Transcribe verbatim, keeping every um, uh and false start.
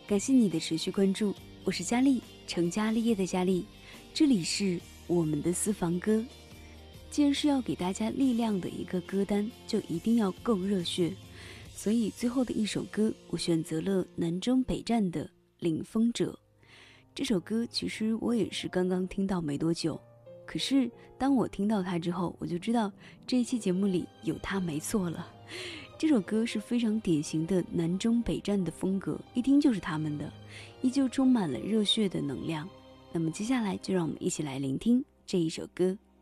感谢你的持续关注，我是佳丽，成家立业的佳丽，这里是我们的私房歌。既然是要给大家力量的一个歌单，就一定要够热血，所以最后的一首歌我选择了南征北战的《领风者》。这首歌其实我也是刚刚听到没多久，可是当我听到它之后，我就知道这一期节目里有它没错了。这首歌是非常典型的南征北战的风格，一听就是他们的，依旧充满了热血的能量。那么接下来就让我们一起来聆听这一首歌。